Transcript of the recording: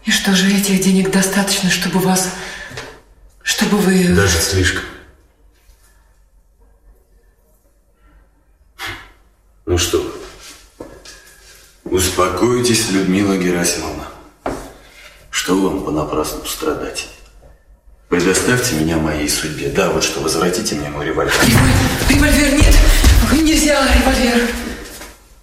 И что же, этих денег достаточно, чтобы вас... чтобы вы... Даже слишком. Ну что, успокойтесь, Людмила Герасимовна. Что вам понапрасну страдать? Предоставьте меня моей судьбе. Да, вот что, возвратите мне мой револьвер. Револьвер нет! Нельзя револьвер!